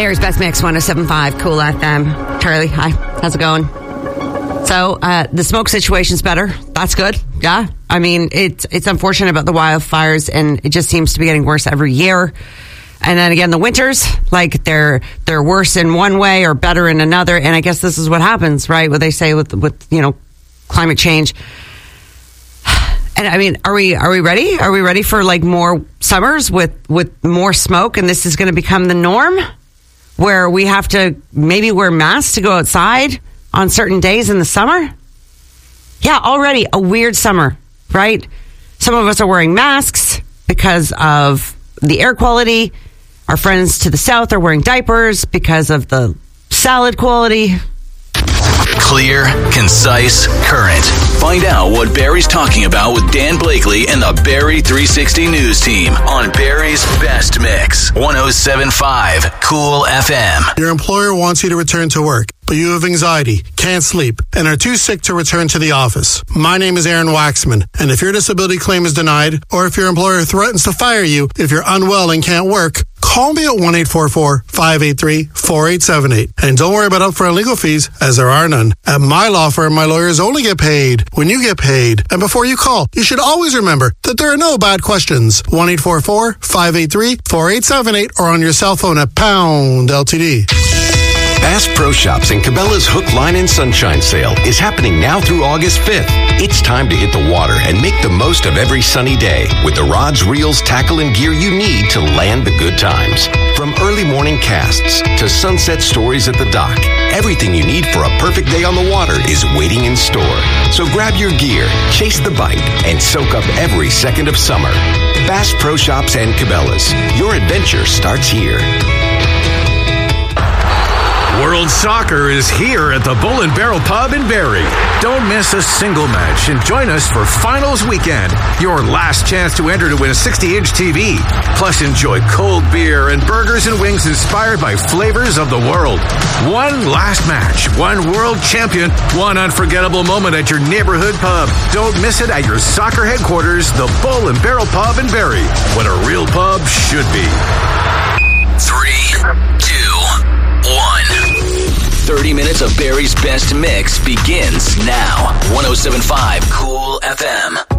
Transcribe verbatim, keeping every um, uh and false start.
Barry's Best Mix, one oh seven point five, Cool F M. Charlie, hi. How's it going? So, uh, the smoke situation's better. That's good. Yeah. I mean, it's it's unfortunate about the wildfires, and it just seems to be getting worse every year. And then again, the winters, like they're they're worse in one way or better in another. And I guess this is what happens, right? What they say with with you know climate change. And I mean, are we are we ready? Are we ready for like more summers with with more smoke? And this is going to become the norm, where we have to maybe wear masks to go outside on certain days in the summer? Yeah, already a weird summer, right? Some of us are wearing masks because of the air quality. Our friends to the south are wearing diapers because of the salad quality. Clear, concise, current. Find out what Barry's talking about with Dan Blakely and the Barry three sixty News Team on Barry's Best Mix. one oh seven point five Cool F M. Your employer wants you to return to work, but you have anxiety, can't sleep, and are too sick to return to the office. My name is Aaron Waxman, and if your disability claim is denied, or if your employer threatens to fire you if you're unwell and can't work, call me at one eight four four, five eight three, four eight seven eight. And don't worry about upfront legal fees, as there are none. At my law firm, my lawyers only get paid when you get paid. And before you call, you should always remember that there are no bad questions. one eight four four, five eight three, four eight seven eight or on your cell phone at pound L T D. Bass Pro Shops and Cabela's Hook, Line, and Sunshine Sale is happening now through August fifth. It's time to hit the water and make the most of every sunny day with the rods, reels, tackle, and gear you need to land the good times. From early morning casts to sunset stories at the dock, everything you need for a perfect day on the water is waiting in store. So grab your gear, chase the bite, and soak up every second of summer. Bass Pro Shops and Cabela's. Your adventure starts here. World Soccer is here at the Bull and Barrel Pub in Barrie. Don't miss a single match and join us for Finals Weekend, your last chance to enter to win a sixty inch T V. Plus enjoy cold beer and burgers and wings inspired by flavors of the world. One last match, one world champion, one unforgettable moment at your neighborhood pub. Don't miss it at your soccer headquarters, the Bull and Barrel Pub in Barrie, what a real pub should be. Three, two, one. thirty minutes of Barry's Best Mix begins now. one oh seven point five Cool F M.